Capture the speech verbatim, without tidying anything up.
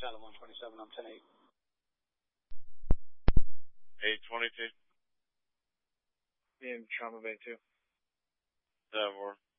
Channel one twenty-seven, I'm ten eight. eight twenty-two. Being Trauma Bay two. seven four.